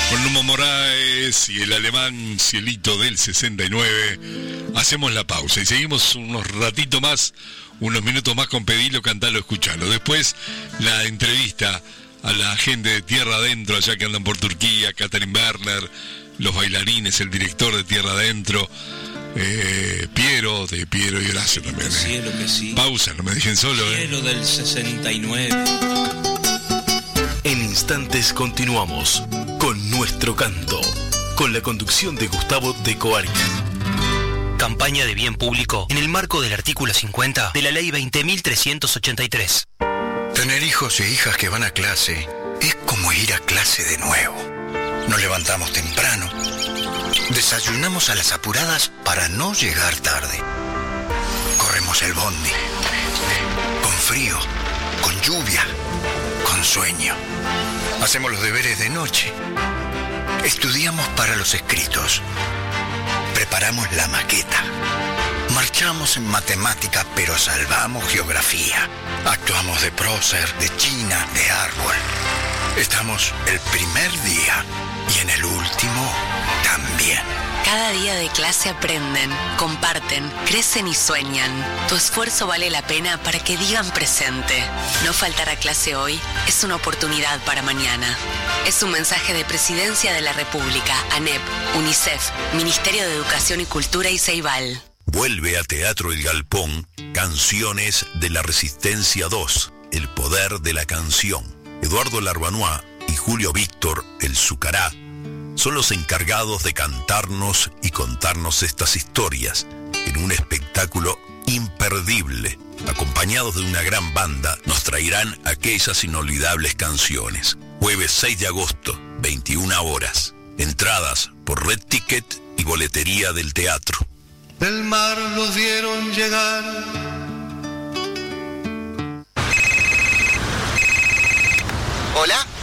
Con Numo Moraes y el alemán Cielito del 69, hacemos la pausa y seguimos unos ratitos más, unos minutos más con Pedilo, Cantalo, Escuchalo. Después la entrevista a la gente de Tierra Adentro, allá que andan por Turquía, Catherine Werner, los bailarines, el director de Tierra Adentro, Piero y Horacio también. Cielo que sí. Pausa, no me dejen solo. Cielo del 69. En instantes continuamos con Nuestro Canto, con la conducción de Gustavo de Coari. Campaña de bien público en el marco del artículo 50 de la Ley 20.383. Tener hijos e hijas que van a clase es como ir a clase de nuevo. Nos levantamos temprano, desayunamos a las apuradas para no llegar tarde. Corremos el bondi, con frío, con lluvia, con sueño. Hacemos los deberes de noche. Estudiamos para los escritos. Preparamos la maqueta. Marchamos en matemática, pero salvamos geografía. Actuamos de prócer, de china, de árbol. Estamos el primer día y en el último también. Cada día de clase aprenden, comparten, crecen y sueñan. Tu esfuerzo vale la pena para que digan presente. No faltar a clase hoy es una oportunidad para mañana. Es un mensaje de Presidencia de la República, ANEP, UNICEF, Ministerio de Educación y Cultura y Ceibal. Vuelve a Teatro El Galpón, Canciones de la Resistencia 2, El Poder de la Canción. Eduardo Larbanois y Julio Víctor, el Zucará, son los encargados de cantarnos y contarnos estas historias en un espectáculo imperdible. Acompañados de una gran banda, nos traerán aquellas inolvidables canciones. Jueves 6 de agosto, 21 horas. Entradas por Red Ticket y boletería del teatro. Del mar los vieron llegar. ¿Hola?